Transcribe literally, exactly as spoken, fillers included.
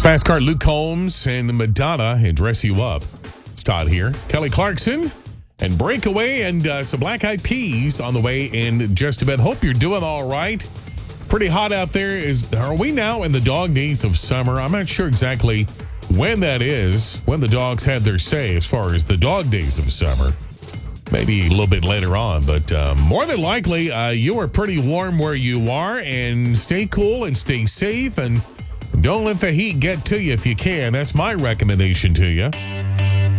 Fast Car, Luke Combs and Madonna and Dress You Up. It's Todd here. Kelly Clarkson and Breakaway and uh, some Black Eyed Peas on the way in just a bit. Hope you're doing all right. Pretty hot out there. Is Are we now in the dog days of summer? I'm not sure exactly when that is, when the dogs had their say as far as the dog days of summer. Maybe a little bit later on, but um, more than likely, uh, you are pretty warm where you are, and stay cool and stay safe, and don't let the heat get to you if you can. That's my recommendation to you.